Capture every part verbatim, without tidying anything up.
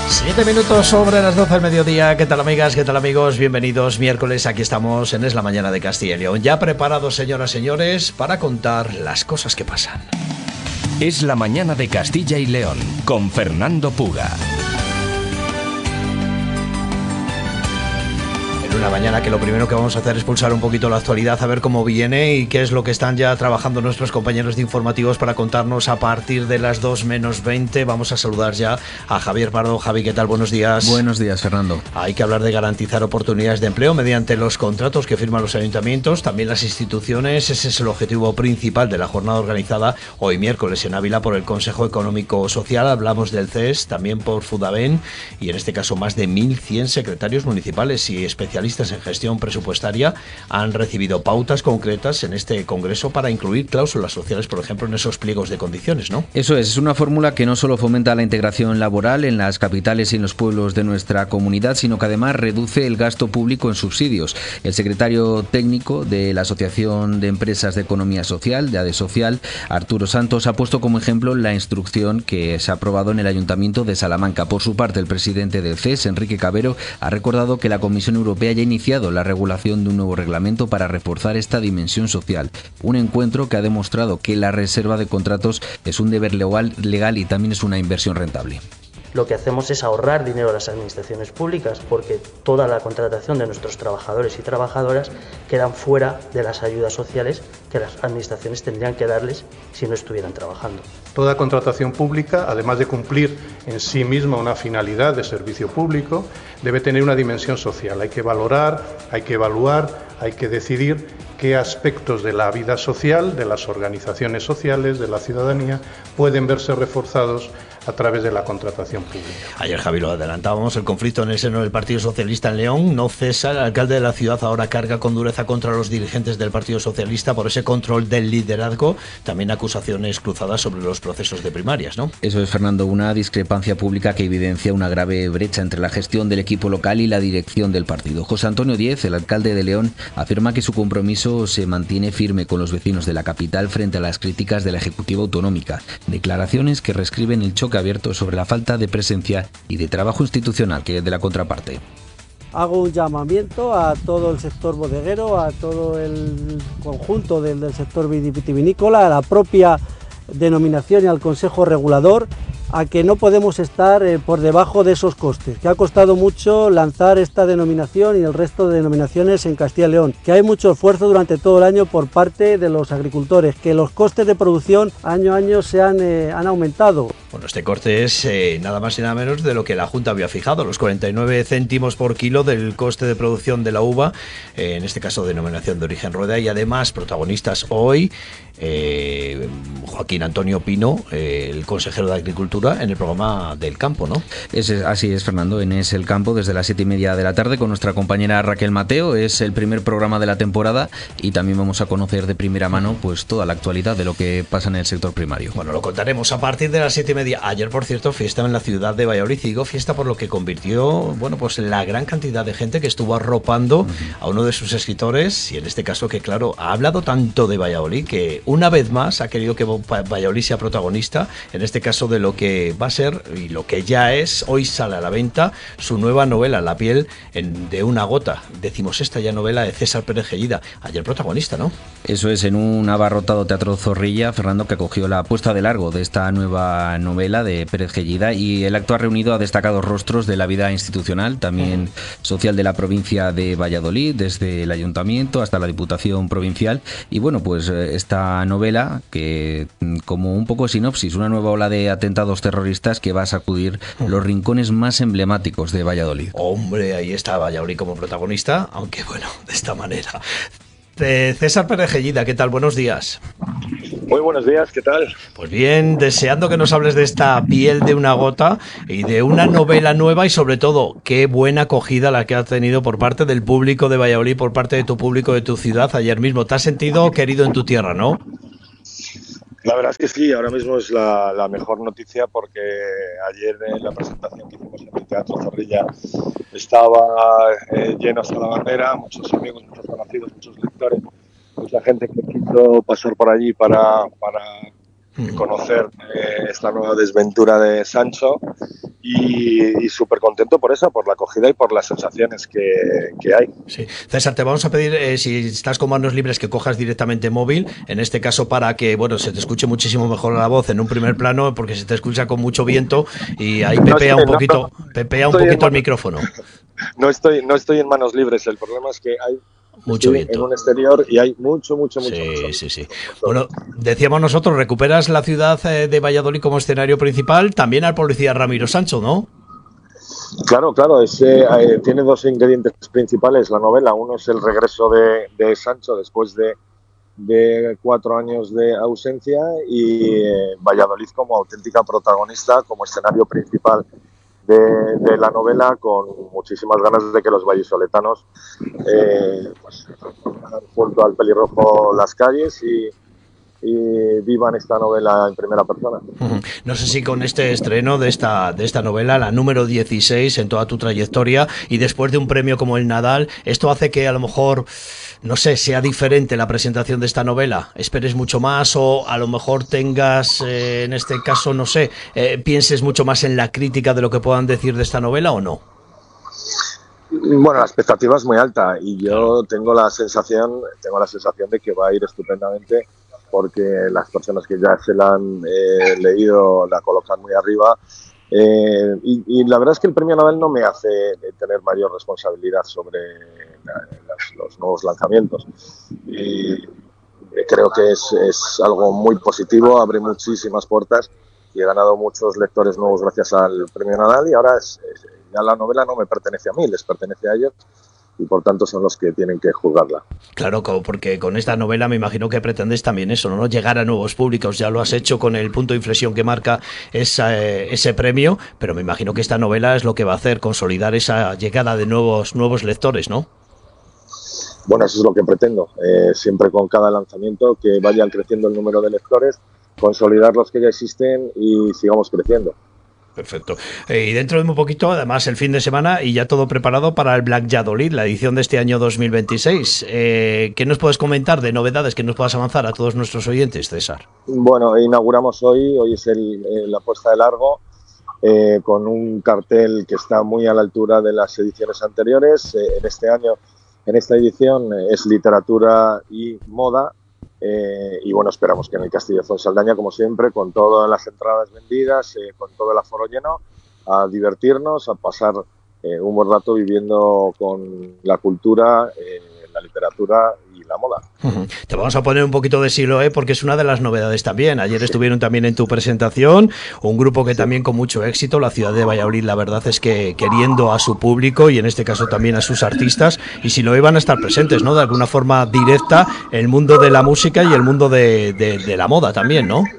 Siete minutos sobre las doce del mediodía. ¿Qué tal, amigas? ¿Qué tal, amigos? Bienvenidos. Miércoles, aquí estamos en Es la Mañana de Castilla y León. Ya preparados, señoras y señores, para contar las cosas que pasan. Es la Mañana de Castilla y León, con Fernando Puga. Una mañana que lo primero que vamos a hacer es pulsar un poquito la actualidad, a ver cómo viene y qué es lo que están ya trabajando nuestros compañeros de informativos para contarnos a partir de las dos menos veinte. Vamos a saludar ya a Javier Pardo. Javi, ¿qué tal? Buenos días. Buenos días, Fernando. Hay que hablar de garantizar oportunidades de empleo mediante los contratos que firman los ayuntamientos, también las instituciones. Ese es el objetivo principal de la jornada organizada hoy miércoles en Ávila por el Consejo Económico Social. Hablamos del C E S, también por Fudaben y en este caso más de mil cien secretarios municipales y especialistas en gestión presupuestaria han recibido pautas concretas en este congreso para incluir cláusulas sociales, por ejemplo, en esos pliegos de condiciones, ¿no? Eso es, es una fórmula que no solo fomenta la integración laboral en las capitales y en los pueblos de nuestra comunidad, sino que además reduce el gasto público en subsidios. El secretario técnico de la Asociación de Empresas de Economía Social, de ADESocial, Arturo Santos, ha puesto como ejemplo la instrucción que se ha aprobado en el Ayuntamiento de Salamanca. Por su parte, el presidente del C E S, Enrique Cabero, ha recordado que la Comisión Europea ya ha iniciado la regulación de un nuevo reglamento para reforzar esta dimensión social. Un encuentro que ha demostrado que la reserva de contratos es un deber legal, legal y también es una inversión rentable. Lo que hacemos es ahorrar dinero a las administraciones públicas porque toda la contratación de nuestros trabajadores y trabajadoras quedan fuera de las ayudas sociales que las administraciones tendrían que darles si no estuvieran trabajando. Toda contratación pública, además de cumplir en sí misma una finalidad de servicio público, debe tener una dimensión social. Hay que valorar, hay que evaluar, hay que decidir qué aspectos de la vida social, de las organizaciones sociales, de la ciudadanía, pueden verse reforzados a través de la contratación pública. Ayer, Javi, lo adelantábamos, el conflicto en el seno del Partido Socialista en León no cesa. El alcalde de la ciudad ahora carga con dureza contra los dirigentes del Partido Socialista por ese control del liderazgo. También acusaciones cruzadas sobre los procesos de primarias, ¿no? Eso es, Fernando, una discrepancia pública que evidencia una grave brecha entre la gestión del equipo local y la dirección del partido. José Antonio Díez, el alcalde de León, afirma que su compromiso se mantiene firme con los vecinos de la capital frente a las críticas de la Ejecutiva Autonómica. Declaraciones que reescriben el choque abierto sobre la falta de presencia y de trabajo institucional que es de la contraparte. Hago un llamamiento a todo el sector bodeguero, a todo el conjunto del, del sector vitivinícola, a la propia denominación y al Consejo Regulador, a que no podemos estar eh, por debajo de esos costes, que ha costado mucho lanzar esta denominación y el resto de denominaciones en Castilla y León, que hay mucho esfuerzo durante todo el año por parte de los agricultores, que los costes de producción año a año se han, eh, han aumentado. Bueno, este corte es eh, nada más y nada menos de lo que la Junta había fijado, los cuarenta y nueve céntimos por kilo del coste de producción de la uva, eh, en este caso denominación de origen rueda, y además protagonistas hoy, eh, Joaquín Antonio Pino, eh, el consejero de Agricultura, en el programa del campo, ¿no? Es, así es, Fernando, en Es el Campo desde las siete y media de la tarde con nuestra compañera Raquel Mateo. Es el primer programa de la temporada y también vamos a conocer de primera mano pues toda la actualidad de lo que pasa en el sector primario. Bueno, lo contaremos a partir de las siete y media. Ayer, por cierto, fiesta en la ciudad de Valladolid, y digo fiesta por lo que convirtió, bueno, pues la gran cantidad de gente que estuvo arropando uh-huh. a uno de sus escritores, y en este caso que, claro, ha hablado tanto de Valladolid que una vez más ha querido que Valladolid sea protagonista, en este caso de lo que va a ser y lo que ya es. Hoy sale a la venta su nueva novela, La piel en, de una gota, decimosexta ya novela de César Pérez Gellida, ayer protagonista, ¿no? Eso es, en un abarrotado Teatro Zorrilla, Fernando, que acogió la puesta de largo de esta nueva novela de Pérez Gellida, y el acto ha reunido a destacados rostros de la vida institucional, también social de la provincia de Valladolid, desde el Ayuntamiento hasta la Diputación Provincial, y bueno, pues esta novela, que como un poco sinopsis, una nueva ola de atentados terroristas que va a sacudir los rincones más emblemáticos de Valladolid. Hombre, ahí está Valladolid como protagonista, aunque bueno, de esta manera. Eh, César Pérez Gellida, ¿qué tal? Buenos días. Muy buenos días, ¿qué tal? Pues bien, deseando que nos hables de esta piel de una gota y de una novela nueva, y sobre todo, qué buena acogida la que has tenido por parte del público de Valladolid, por parte de tu público de tu ciudad ayer mismo. Te has sentido querido en tu tierra, ¿no? La verdad es que sí, ahora mismo es la, la mejor noticia, porque ayer en la presentación que hicimos en el Teatro Zorrilla estaba eh, lleno hasta la bandera, muchos amigos, muchos conocidos, muchos lectores, mucha gente que quiso pasar por allí para, para conocer eh, esta nueva desventura de Sancho, y, y súper contento por eso, por la acogida y por las sensaciones que, que hay. Sí. César, te vamos a pedir, eh, si estás con manos libres, que cojas directamente móvil, en este caso para que, bueno, se te escuche muchísimo mejor la voz en un primer plano, porque se te escucha con mucho viento y ahí pepea un poquito, pepea un poquito el micrófono. No estoy, no estoy en manos libres, el problema es que hay mucho viento en un exterior y hay mucho, mucho, mucho. Sí, mucho. sí, sí. Bueno, decíamos nosotros, recuperas la ciudad de Valladolid como escenario principal, también al policía Ramiro Sancho, ¿no? Claro, claro, ese, eh, tiene dos ingredientes principales la novela. Uno es el regreso de, de Sancho después de, de cuatro años de ausencia y eh, Valladolid como auténtica protagonista, como escenario principal de, de la novela, con muchísimas ganas de que los vallisoletanos eh, pues, han vuelto al pelirrojo las calles y y vivan esta novela en primera persona. No sé si con este estreno de esta de esta novela, la número dieciséis en toda tu trayectoria, y después de un premio como el Nadal, esto hace que a lo mejor, no sé, sea diferente la presentación de esta novela, esperes mucho más o a lo mejor tengas, eh, en este caso, no sé, eh, pienses mucho más en la crítica de lo que puedan decir de esta novela o no. Bueno, la expectativa es muy alta y yo tengo la sensación, tengo la sensación de que va a ir estupendamente, porque las personas que ya se la han eh, leído la colocan muy arriba eh, y, y la verdad es que el premio Nobel no me hace tener mayor responsabilidad sobre la, las, los nuevos lanzamientos y creo que es, es algo muy positivo, abre muchísimas puertas y he ganado muchos lectores nuevos gracias al premio Nadal y ahora es, es, ya la novela no me pertenece a mí, les pertenece a ellos y por tanto son los que tienen que juzgarla. Claro, porque con esta novela me imagino que pretendes también eso, ¿no? Llegar a nuevos públicos, ya lo has hecho con el punto de inflexión que marca esa, ese premio, pero me imagino que esta novela es lo que va a hacer, consolidar esa llegada de nuevos, nuevos lectores, ¿no? Bueno, eso es lo que pretendo, eh, siempre con cada lanzamiento que vayan creciendo el número de lectores, consolidar los que ya existen y sigamos creciendo. Perfecto. Eh, y dentro de muy poquito, además, el fin de semana y ya todo preparado para el Black Valladolid, la edición de este año dos mil veintiséis. Eh, ¿Qué nos puedes comentar de novedades que nos puedas avanzar a todos nuestros oyentes, César? Bueno, inauguramos hoy, hoy es el, eh, la puesta de largo, eh, con un cartel que está muy a la altura de las ediciones anteriores. Eh, en este año, en esta edición, eh, es literatura y moda. Eh, y bueno, esperamos que en el Castillo de Fuensaldaña, como siempre, con todas las entradas vendidas, eh, con todo el aforo lleno, a divertirnos, a pasar eh, un buen rato viviendo con la cultura, eh, la literatura y la moda. Uh-huh. Te vamos a poner un poquito de Siloé porque es una de las novedades también. Ayer estuvieron también en tu presentación un grupo que también con mucho éxito, la ciudad de Valladolid, la verdad es que queriendo a su público y en este caso también a sus artistas, y Siloé van a estar presentes, ¿no? De alguna forma directa el mundo de la música y el mundo de, de, de la moda también, ¿no?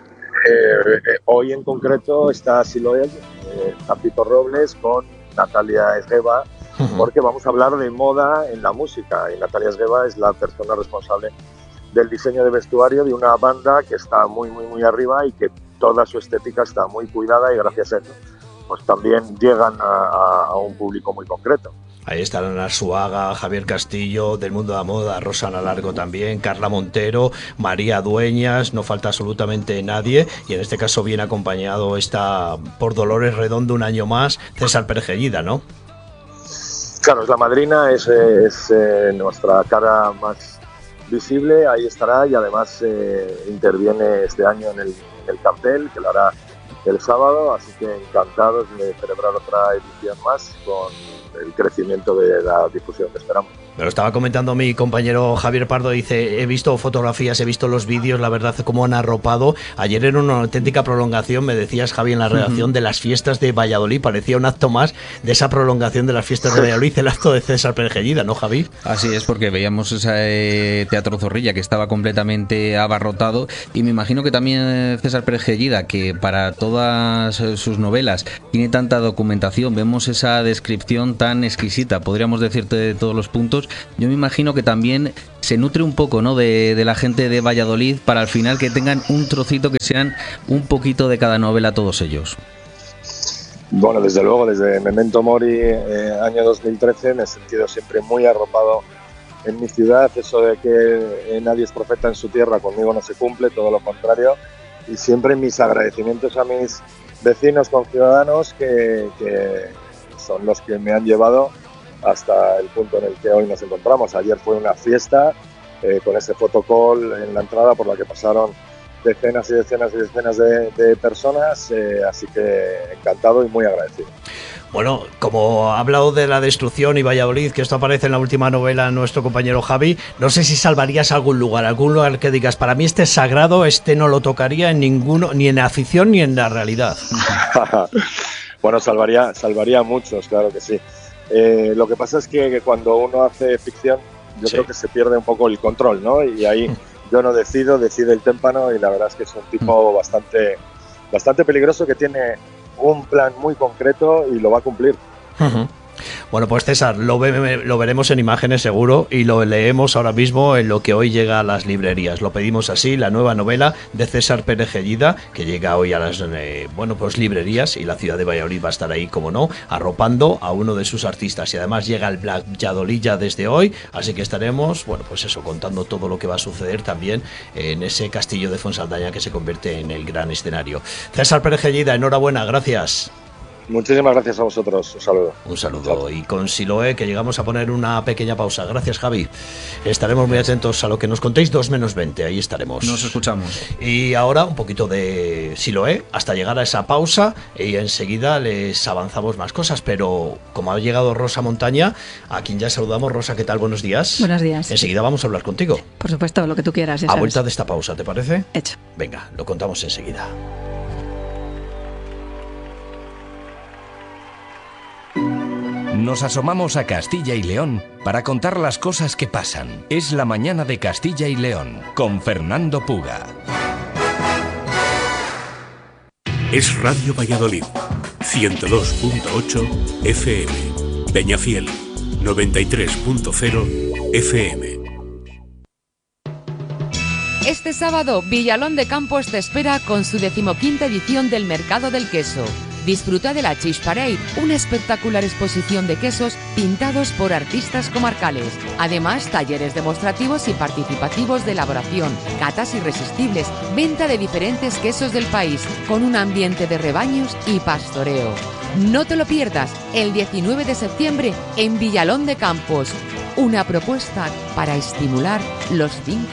Eh, eh, hoy en concreto está Siloé, eh, Capito Robles con Natalia Esgueva, porque vamos a hablar de moda en la música y Natalia Esgueva es la persona responsable del diseño de vestuario de una banda que está muy muy muy arriba y que toda su estética está muy cuidada y gracias a eso pues también llegan a, a un público muy concreto. Ahí estarán Arzuaga, Javier Castillo, del mundo de la moda, Rosana Largo también, Carla Montero, María Dueñas, no falta absolutamente nadie, y en este caso bien acompañado está por Dolores Redondo un año más, César Pergellida, ¿no? Claro, es la madrina, es, es eh, nuestra cara más visible, ahí estará y además eh, interviene este año en el, en el cartel, que lo hará el sábado, así que encantados de celebrar otra edición más con el crecimiento de la difusión que esperamos. Me lo estaba comentando mi compañero Javier Pardo, dice, he visto fotografías, he visto los vídeos, la verdad, cómo han arropado. Ayer era una auténtica prolongación, me decías, Javi, en la redacción, uh-huh, de las fiestas de Valladolid, parecía un acto más de esa prolongación de las fiestas de Valladolid, el acto de César Pergellida, ¿no, Javi? Así es, porque veíamos ese Teatro Zorrilla que estaba completamente abarrotado, y me imagino que también César Pergellida, que para todas sus novelas tiene tanta documentación, vemos esa descripción tan exquisita, podríamos decirte de todos los puntos. Yo me imagino que también se nutre un poco, ¿no?, de, de la gente de Valladolid para al final que tengan un trocito, que sean un poquito de cada novela todos ellos. Bueno, desde luego, desde Memento Mori, eh, año dos mil trece, me he sentido siempre muy arropado en mi ciudad. Eso de que eh, nadie es profeta en su tierra, conmigo no se cumple, todo lo contrario. Y siempre mis agradecimientos a mis vecinos, con ciudadanos que, que son los que me han llevado hasta el punto en el que hoy nos encontramos. Ayer fue una fiesta eh, con ese fotocall en la entrada por la que pasaron decenas y decenas y decenas de, de personas, eh, así que encantado y muy agradecido. Bueno, como ha hablado de la destrucción y Valladolid, que esto aparece en la última novela nuestro compañero Javi, no sé si salvarías algún lugar, algún lugar que digas, para mí este es sagrado, este no lo tocaría en ninguno, ni en la ficción ni en la realidad. Bueno, salvaría, salvaría muchos, claro que sí. Eh, lo que pasa es que, que cuando uno hace ficción, yo sí. creo que se pierde un poco el control, ¿no? Y ahí yo no decido, decide el témpano, y la verdad es que es un tipo bastante, bastante peligroso, que tiene un plan muy concreto y lo va a cumplir. Uh-huh. Bueno, pues César, lo, ve, lo veremos en imágenes seguro y lo leemos ahora mismo en lo que hoy llega a las librerías. Lo pedimos así, la nueva novela de César Pérez Gellida, que llega hoy a las eh, bueno, pues librerías, y la ciudad de Valladolid va a estar ahí, como no, arropando a uno de sus artistas. Y además llega el Valladolid ya desde hoy, así que estaremos, bueno, pues eso, contando todo lo que va a suceder también en ese castillo de Fuensaldaña que se convierte en el gran escenario. César Pérez Gellida, enhorabuena, gracias. Muchísimas gracias a vosotros, un saludo. Un saludo. Y con Siloé, que llegamos a poner una pequeña pausa. Gracias, Javi. Estaremos muy atentos a lo que nos contéis, dos menos veinte, ahí estaremos. Nos escuchamos. Y ahora un poquito de Siloé, hasta llegar a esa pausa, y enseguida les avanzamos más cosas, pero como ha llegado Rosa Montaña, a quien ya saludamos. Rosa, ¿qué tal? Buenos días. Buenos días. Enseguida vamos a hablar contigo. Por supuesto, lo que tú quieras. A vuelta de esta pausa, ¿te parece? Hecho. Venga, lo contamos enseguida. Nos asomamos a Castilla y León para contar las cosas que pasan. Es la mañana de Castilla y León, con Fernando Puga. Es Radio Valladolid, ciento dos punto ocho F M. Peñafiel, noventa y tres punto cero F M. Este sábado, Villalón de Campos te espera con su decimoquinta edición del Mercado del Queso. Disfruta de la Cheese Parade, una espectacular exposición de quesos pintados por artistas comarcales. Además, talleres demostrativos y participativos de elaboración, catas irresistibles, venta de diferentes quesos del país, con un ambiente de rebaños y pastoreo. No te lo pierdas, el diecinueve de septiembre en Villalón de Campos. Una propuesta para estimular los cinco